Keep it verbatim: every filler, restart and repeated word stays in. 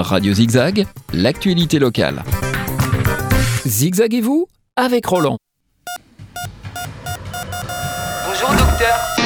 Radio Zigzag, l'actualité locale. Zigzaguez-vous avec Roland. Bonjour docteur.